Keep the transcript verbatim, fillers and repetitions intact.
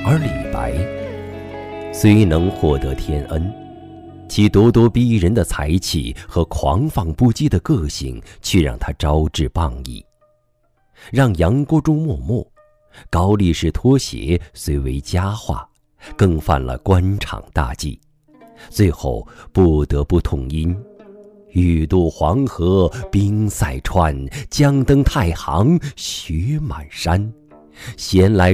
而李白虽能获得天恩，其咄咄逼人的才气和狂放不羁的个性却让他招致谤议，让杨国忠默默，高力士脱鞋虽为佳话，更犯了官场大忌，最后不得不痛饮欲渡黄河冰塞川，将登太行雪满山，闲来